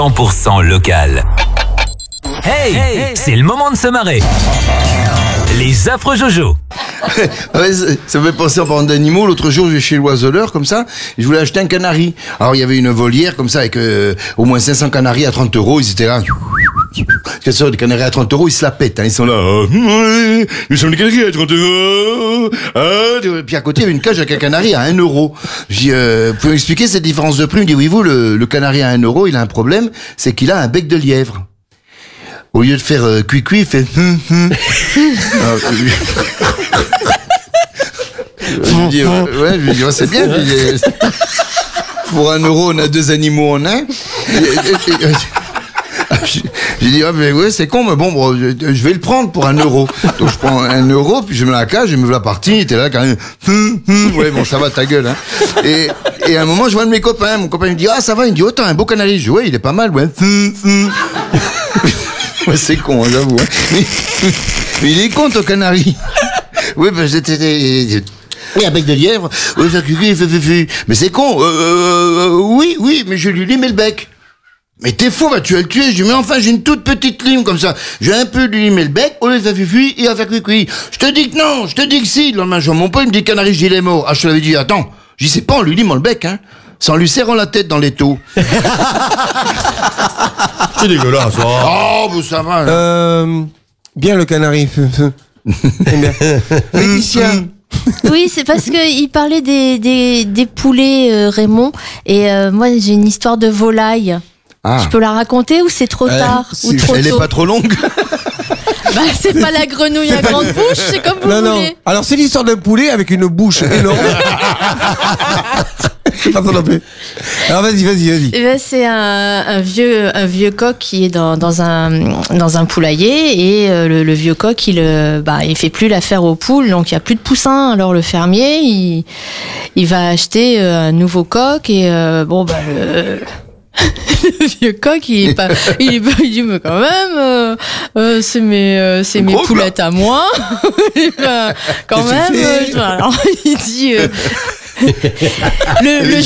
100% local. Hey, c'est le moment de se marrer. Les affreux Jojo. Ouais, ça me fait penser en parlant d'animaux. L'autre jour, je vais chez l'oiseleur, comme ça, et je voulais acheter un canari. Alors, il y avait une volière, comme ça, avec au moins 500 canaris à 30 €. Ils étaient là. Parce que les canaris à 30 €, ils se la pètent. Hein. Ils sont là. Nous sommes des canaris à 30 €. Puis à côté, il y avait une cage avec un canari à 1 €. Je dis, vous pouvez m'expliquer cette différence de prix? Il me dit, oui, vous, le canari à 1 €, il a un problème, c'est qu'il a un bec de lièvre. Au lieu de faire cuit-cuit, il fait Alors, je lui dis, ouais, c'est bien. Pour 1 €, on a 2 animaux en un. J'ai dit, ah, mais ouais, c'est con, mais bon, je vais le prendre pour 1 €. Donc, je prends 1 €, puis je mets la cage, je me la partie, il était là, quand même, ouais, bon, ça va, ta gueule, hein. Et à un moment, je vois un de mes copains, mon copain me dit, ah, ça va, il me dit, oh, t'as un beau canari. Je dis, ouais, il est pas mal, ouais. Ouais, c'est con, hein, j'avoue, hein. Mais il est con, ton canari. Oui, ben, oui, un bec de lièvre, mais c'est con, oui, mais je lui limais le bec. Mais t'es fou, tu vas le tuer. Je dis, mais enfin, j'ai une toute petite lime comme ça. Je vais un peu lui limer le bec, au lieu de faire fufu, il va faire cuicui. Je te dis que non, je te dis que si. Le lendemain, je vois mon pote, il me dit canari, je dis, il est mort. Ah, je te l'avais dit, attends. Je dis, c'est pas en lui limant le bec, hein. C'est en lui serrant la tête dans l'étau. C'est dégueulasse, ça. Oh, bah, ça va, là. Bien le canari. Bien. Laetitia. Oui, c'est parce que il parlait des poulets, Raymond. Et moi, j'ai une histoire de volaille. Ah. Je peux la raconter ou c'est trop tard ou trop Elle tôt? est pas trop longue? Bah, c'est pas la grenouille à grande bouche, c'est comme vous voulez. Non. Alors, c'est l'histoire d'un poulet avec une bouche énorme. Attends un peu. Alors, vas-y. Eh ben, c'est un vieux coq qui est dans un poulailler et le vieux coq il fait plus l'affaire aux poules, donc il y a plus de poussins. Alors le fermier il va acheter un nouveau coq et le vieux coq, il dit, mais quand même, c'est mes poulettes à moi. Quand même, alors il dit, le